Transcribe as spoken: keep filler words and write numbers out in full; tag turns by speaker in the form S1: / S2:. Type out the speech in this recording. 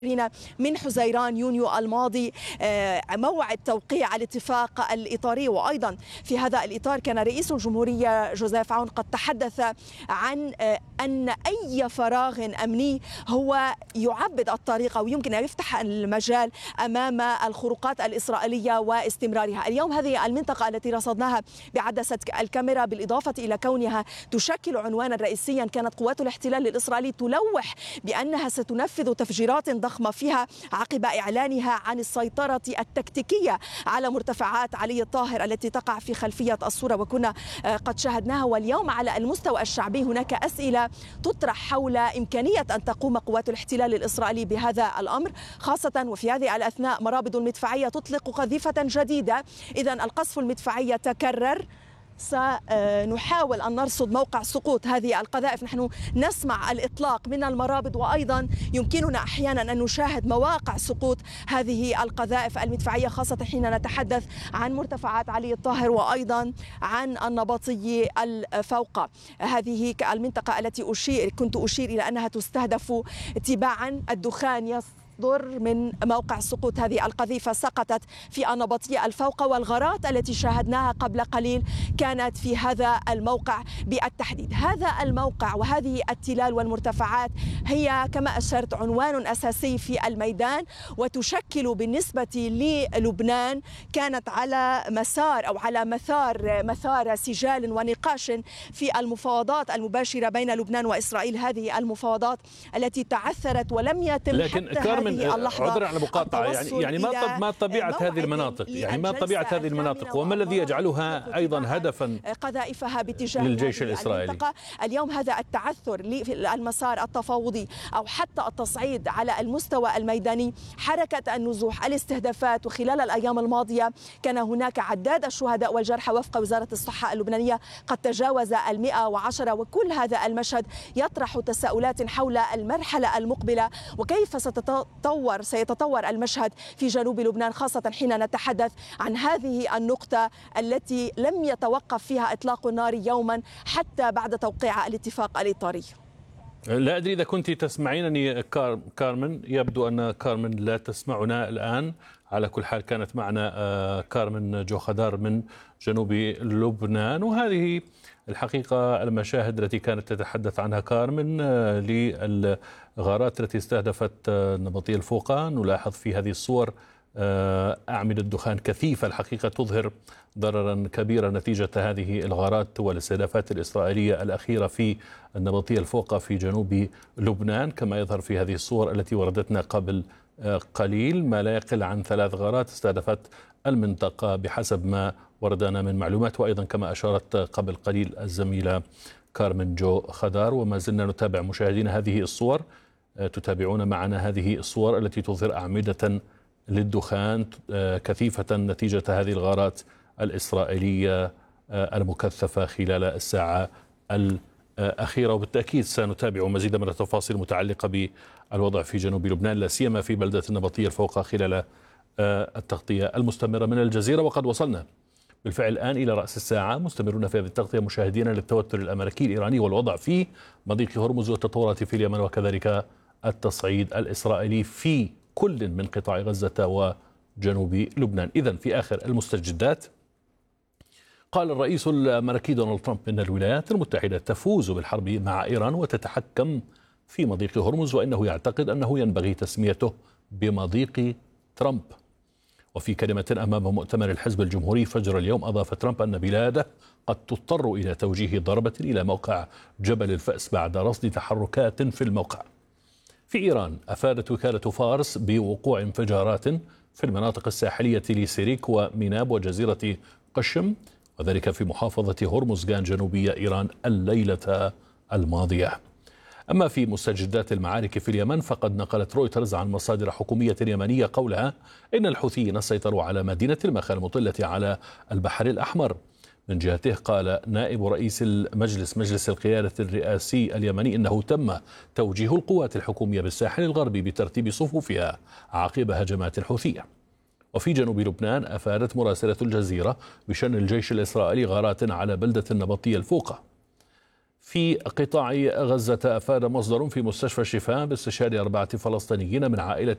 S1: من حزيران يونيو الماضي موعد توقيع الاتفاق الإطاري. وأيضا في هذا الإطار كان رئيس الجمهورية جوزيف عون قد تحدث عن أن أي فراغ أمني هو يعبد الطريق أو يمكن أن يفتح المجال أمام الخروقات الإسرائيلية واستمرارها. اليوم هذه المنطقة التي رصدناها بعدسة الكاميرا بالإضافة إلى كونها تشكل عنوانا رئيسيا، كانت قوات الاحتلال الإسرائيلي تلوح بأنها ستنفذ تفجيرات ضخمة فيها عقب إعلانها عن السيطرة التكتيكية على مرتفعات علي الطاهر التي تقع في خلفية الصورة وكنا قد شاهدناها. واليوم على المستوى الشعبي هناك أسئلة تطرح حول إمكانية أن تقوم قوات الاحتلال الإسرائيلي بهذا الأمر، خاصة وفي هذه الأثناء مرابط المدفعية تطلق قذيفة جديدة. إذن القصف المدفعي يتكرر. سنحاول أن نرصد موقع سقوط هذه القذائف. نحن نسمع الإطلاق من المرابط وأيضا يمكننا أحيانا أن نشاهد مواقع سقوط هذه القذائف المدفعية، خاصة حين نتحدث عن مرتفعات علي الطاهر وأيضا عن النبطي الفوق. هذه المنطقة التي أشير كنت أشير إلى أنها تستهدف تباعا. الدخان يص من موقع سقوط هذه القذيفة سقطت في النبطية الفوق، والغارات التي شاهدناها قبل قليل كانت في هذا الموقع بالتحديد. هذا الموقع وهذه التلال والمرتفعات هي كما أشرت عنوان أساسي في الميدان، وتشكل بالنسبة للبنان كانت على مسار أو على مثار مثار سجال ونقاش في المفاوضات المباشرة بين لبنان وإسرائيل. هذه المفاوضات التي تعثرت ولم يتم
S2: لكن كارمن عذرا على المقاطعة، يعني يعني ما ما طبيعة هذه المناطق، يعني ما طبيعة هذه المناطق وما الذي يجعلها أيضا هدفا
S1: قذائفها باتجاه
S2: للجيش الإسرائيلي؟
S1: اليوم هذا التعثر للمسار التفاوضي أو حتى التصعيد على المستوى الميداني، حركة النزوح، الاستهدافات. وخلال الأيام الماضية كان هناك عداد الشهداء والجرحى وفق وزارة الصحة اللبنانية قد تجاوز المئة وعشرة، وكل هذا المشهد يطرح تساؤلات حول المرحلة المقبلة وكيف ستتطور سيتطور المشهد في جنوب لبنان، خاصة حين نتحدث عن هذه النقطة التي لم يتوقف فيها إطلاق النار يوما حتى بعد توقيع الاتفاق الإطاري.
S2: لا أدري إذا كنت تسمعينني كارمن، يبدو أن كارمن لا تسمعنا الآن. على كل حال كانت معنا كارمن جو خدار من جنوب لبنان، وهذه الحقيقة المشاهد التي كانت تتحدث عنها كارمن للغارات التي استهدفت النبطي الفوقا. نلاحظ في هذه الصور أعمدة دخان كثيفة الحقيقة تظهر ضررا كبيرا نتيجة هذه الغارات والاستهدافات الإسرائيلية الأخيرة في النبطي الفوقا في جنوب لبنان، كما يظهر في هذه الصور التي وردتنا قبل قليل. ما لا يقل عن ثلاث غارات استهدفت المنطقة بحسب ما وردنا من معلومات، وأيضا كما أشارت قبل قليل الزميلة كارمن جو خدار. وما زلنا نتابع مشاهدينا هذه الصور، تتابعون معنا هذه الصور التي تظهر أعمدة للدخان كثيفة نتيجة هذه الغارات الإسرائيلية المكثفة خلال الساعة الأخيرة. وبالتأكيد سنتابع مزيدا من التفاصيل المتعلقة بالوضع في جنوب لبنان، لا سيما في بلدة النبطية الفوقا، خلال التغطية المستمرة من الجزيرة. وقد وصلنا بالفعل الآن إلى رأس الساعة، مستمرون في هذه التغطية مشاهدينا للتوتر الأمريكي الإيراني والوضع في مضيق هرمز والتطورات في اليمن، وكذلك التصعيد الإسرائيلي في كل من قطاع غزة وجنوب لبنان. إذن في آخر المستجدات، قال الرئيس الأمريكي دونالد ترامب إن الولايات المتحدة تفوز بالحرب مع إيران وتتحكم في مضيق هرمز، وإنه يعتقد أنه ينبغي تسميته بمضيق ترامب. وفي كلمة أمام مؤتمر الحزب الجمهوري فجر اليوم، أضاف ترامب أن بلاده قد تضطر إلى توجيه ضربة إلى موقع جبل الفأس بعد رصد تحركات في الموقع. في إيران أفادت وكالة فارس بوقوع انفجارات في المناطق الساحلية لسيريك وميناب وجزيرة قشم، وذلك في محافظة هرمزغان جنوبية إيران الليلة الماضية. أما في مستجدات المعارك في اليمن، فقد نقلت رويترز عن مصادر حكومية يمنية قولها إن الحوثيين سيطروا على مدينة المخا المطلة على البحر الأحمر. من جهته قال نائب رئيس المجلس مجلس القيادة الرئاسي اليمني إنه تم توجيه القوات الحكومية بالساحل الغربي بترتيب صفوفها عقب هجمات حوثية. وفي جنوب لبنان أفادت مراسلة الجزيرة بشأن الجيش الإسرائيلي غارات على بلدة النبطية الفوقا. في قطاع غزة أفاد مصدر في مستشفى الشفاء باستشهاد أربعة فلسطينيين من عائلة